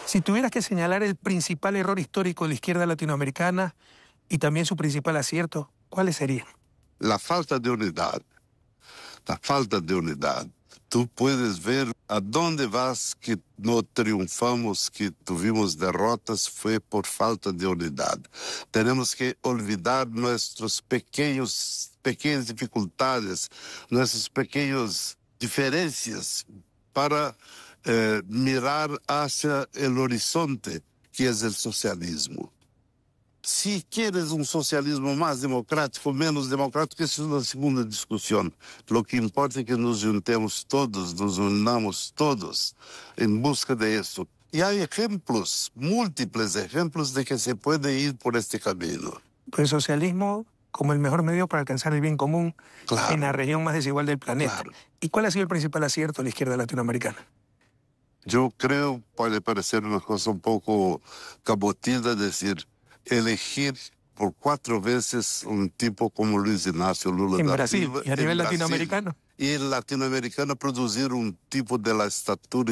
Si tuvieras que señalar el principal error histórico de la izquierda latinoamericana y también su principal acierto, ¿cuáles serían? La falta de unidad. La falta de unidad. Tú puedes ver a dónde vas que no triunfamos, que tuvimos derrotas, fue por falta de unidad. Tenemos que olvidar nuestras pequeñas dificultades, nuestras pequeñas diferencias para mirar hacia el horizonte, que es el socialismo. Si quieres un socialismo más democrático, menos democrático, esa es una segunda discusión. Lo que importa es que nos juntemos todos, nos unamos todos en busca de eso. Y hay ejemplos, múltiples ejemplos de que se puede ir por este camino. Pues el socialismo como el mejor medio para alcanzar el bien común en la región más desigual del planeta. Claro. ¿Y cuál ha sido el principal acierto de la izquierda latinoamericana? Yo creo, puede parecer una cosa un poco cabotida decir, elegir por 4 veces un tipo como Luis Ignacio Lula En da Brasil Silva y a nivel en Brasil. latinoamericano. Y el latinoamericano producir un tipo de la estatura